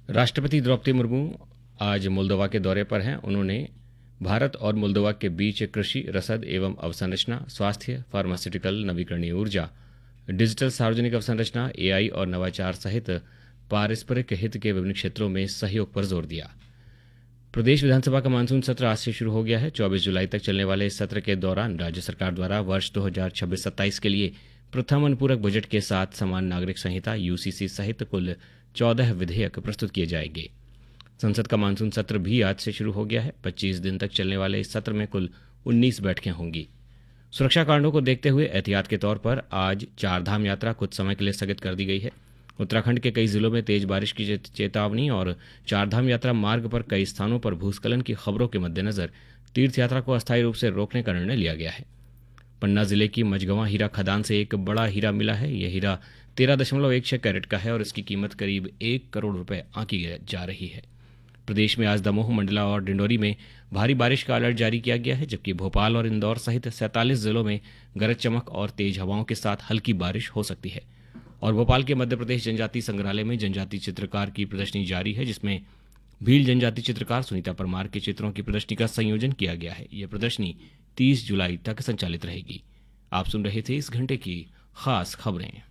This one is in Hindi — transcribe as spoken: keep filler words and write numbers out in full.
राष्ट्रपति द्रौपदी मुर्मू आज मोल्दोवा के दौरे पर हैं। उन्होंने भारत और मोल्दोवा के बीच कृषि, रसद एवं अवसंरचना, स्वास्थ्य, फार्मास्यूटिकल, नवीकरणीय ऊर्जा, डिजिटल सार्वजनिक अवसंरचना, एआई और नवाचार सहित पारस्परिक हित के विभिन्न क्षेत्रों में सहयोग पर जोर दिया। प्रदेश विधानसभा का मानसून सत्र आज से शुरू हो गया है। चौबीस जुलाई तक चलने वाले इस सत्र के दौरान राज्य सरकार द्वारा वर्ष दो हजार छब्बीस सत्ताईस के लिए प्रथम अनुपूरक बजट के साथ समान नागरिक संहिता यूसीसी सहित कुल चौदह विधेयक प्रस्तुत किए जाएंगे। संसद का मानसून सत्र भी आज से शुरू हो गया है। पच्चीस दिन तक चलने वाले इस सत्र में कुल उन्नीस बैठकें होंगी। सुरक्षा कारणों को देखते हुए एहतियात के तौर पर आज चारधाम यात्रा कुछ समय के लिए स्थगित कर दी गई है। उत्तराखंड के कई जिलों में तेज बारिश की चेतावनी और चारधाम यात्रा मार्ग पर कई स्थानों पर भूस्खलन की खबरों के मद्देनजर तीर्थ यात्रा को अस्थायी रूप से रोकने का निर्णय लिया गया है। पन्ना जिले की मझगवां हीरा खदान से एक बड़ा हीरा मिला है। यह हीरा तेरह दशमलव एक छह कैरेट का है और इसकी कीमत करीब एक करोड़ रुपए आंकी जा रही है। प्रदेश में आज दमोह, मंडला और डिंडोरी में भारी बारिश का अलर्ट जारी किया गया है, जबकि भोपाल और इंदौर सहित सैंतालीस जिलों में गरज चमक और तेज हवाओं के साथ हल्की बारिश हो सकती है। और भोपाल के मध्य प्रदेश जनजातीय संग्रहालय में जनजातीय चित्रकार की प्रदर्शनी जारी है, जिसमें भील जनजातीय चित्रकार सुनीता परमार के चित्रों की प्रदर्शनी का संयोजन किया गया है। यह प्रदर्शनी तीस जुलाई तक संचालित रहेगी। आप सुन रहे थे इस घंटे की खास खबरें।